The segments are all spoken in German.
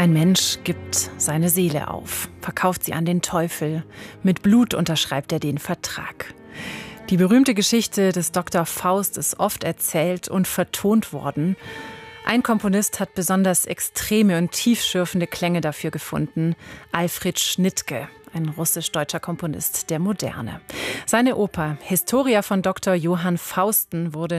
Ein Mensch gibt seine Seele auf, verkauft sie an den Teufel. Mit Blut unterschreibt er den Vertrag. Die berühmte Geschichte des Dr. Faust ist oft erzählt und vertont worden. Ein Komponist hat besonders extreme und tiefschürfende Klänge dafür gefunden: Alfred Schnittke, ein russisch-deutscher Komponist der Moderne. Seine Oper Historia von Dr. Johann Fausten wurde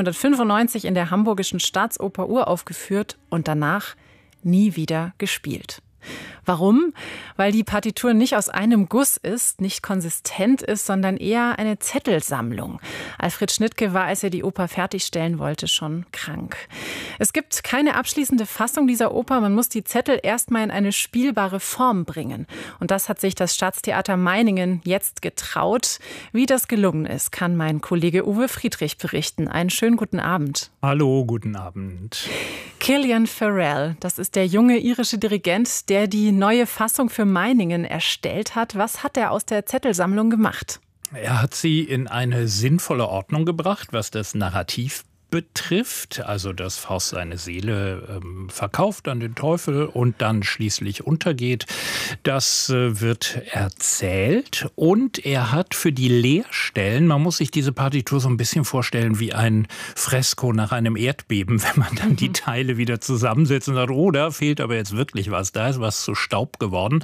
1995 in der Hamburgischen Staatsoper uraufgeführt und danach nie wieder gespielt. Warum? Weil die Partitur nicht aus einem Guss ist, nicht konsistent ist, sondern eher eine Zettelsammlung. Alfred Schnittke war, als er die Oper fertigstellen wollte, schon krank. Es gibt keine abschließende Fassung dieser Oper. Man muss die Zettel erstmal in eine spielbare Form bringen. Und das hat sich das Staatstheater Meiningen jetzt getraut. Wie das gelungen ist, kann mein Kollege Uwe Friedrich berichten. Einen schönen guten Abend. Hallo, guten Abend. Cillian Farrell, das ist der junge irische Dirigent, der die neue Fassung für Meiningen erstellt hat. Was hat er aus der Zettelsammlung gemacht? Er hat sie in eine sinnvolle Ordnung gebracht, was das Narrativ betrifft, also dass Faust seine Seele verkauft an den Teufel und dann schließlich untergeht. Das wird erzählt und er hat für die Leerstellen, man muss sich diese Partitur so ein bisschen vorstellen wie ein Fresko nach einem Erdbeben, wenn man dann die Teile wieder zusammensetzt und sagt, oh, da fehlt aber jetzt wirklich was, da ist was zu Staub geworden.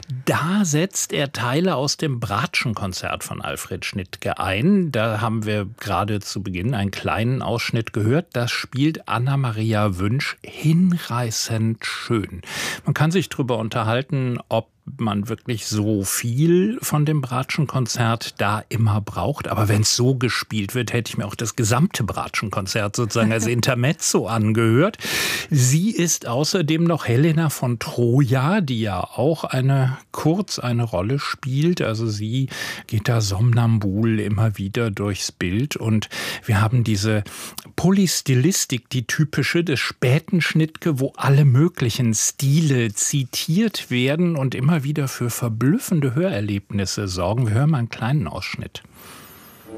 Da setzt er Teile aus dem Bratschenkonzert von Alfred Schnittke ein. Da haben wir gerade zu Beginn einen kleinen Ausschnitt gehört. Das spielt Anna-Maria Wünsch hinreißend schön. Man kann sich darüber unterhalten, ob man wirklich so viel von dem Bratschenkonzert da immer braucht. Aber wenn es so gespielt wird, hätte ich mir auch das gesamte Bratschenkonzert sozusagen als Intermezzo angehört. Sie ist außerdem noch Helena von Troja, die ja auch kurz eine Rolle spielt. Also sie geht da somnambul immer wieder durchs Bild. Und wir haben diese Polystylistik, die typische des späten Schnittke, wo alle möglichen Stile zitiert werden und immer wieder für verblüffende Hörerlebnisse sorgen. Wir hören mal einen kleinen Ausschnitt.